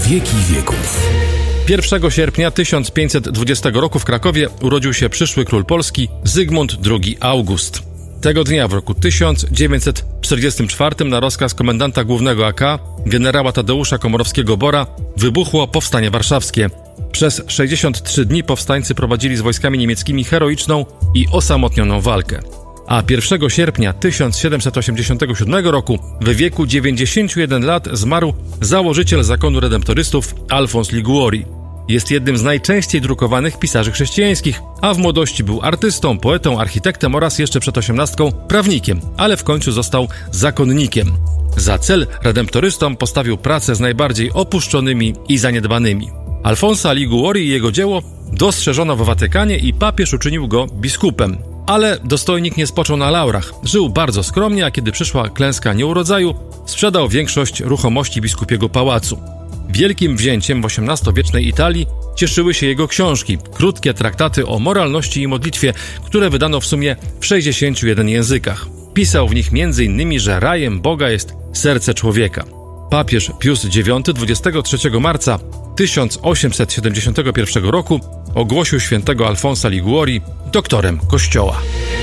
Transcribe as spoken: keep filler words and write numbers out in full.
wieki wieków. pierwszego sierpnia tysiąc pięćset dwudziestego roku w Krakowie urodził się przyszły król Polski Zygmunt drugi August. Tego dnia w roku tysiąc dziewięćset czterdziestym czwartym na rozkaz komendanta głównego A K, generała Tadeusza Komorowskiego-Bora, wybuchło Powstanie Warszawskie. Przez sześćdziesiąt trzy dni powstańcy prowadzili z wojskami niemieckimi heroiczną i osamotnioną walkę. A pierwszego sierpnia tysiąc siedemset osiemdziesiątego siódmego roku w wieku dziewięćdziesięciu jeden lat zmarł założyciel zakonu redemptorystów Alfons Liguori. Jest jednym z najczęściej drukowanych pisarzy chrześcijańskich, a w młodości był artystą, poetą, architektem oraz jeszcze przed osiemnastką prawnikiem, ale w końcu został zakonnikiem. Za cel redemptorystom postawił pracę z najbardziej opuszczonymi i zaniedbanymi. Alfonsa Liguori i jego dzieło dostrzeżono w Watykanie i papież uczynił go biskupem. Ale dostojnik nie spoczął na laurach. Żył bardzo skromnie, a kiedy przyszła klęska nieurodzaju, sprzedał większość ruchomości biskupiego pałacu. Wielkim wzięciem w osiemnastowiecznej Italii cieszyły się jego książki, krótkie traktaty o moralności i modlitwie, które wydano w sumie w sześćdziesięciu jeden językach. Pisał w nich między innymi, że rajem Boga jest serce człowieka. Papież Pius dziewiąty dwudziestego trzeciego marca tysiąc osiemset siedemdziesiątego pierwszego roku ogłosił świętego Alfonsa Liguori doktorem Kościoła.